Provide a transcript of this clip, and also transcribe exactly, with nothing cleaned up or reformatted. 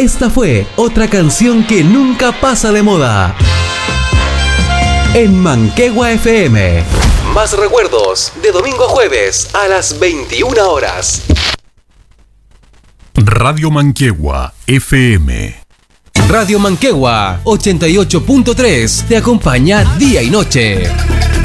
Esta fue otra canción que nunca pasa de moda. En Manquehue F M. Más recuerdos de domingo a jueves a las veintiuna horas. Radio Manquehue F M. Radio Manquehue ochenta y ocho punto tres te acompaña día y noche.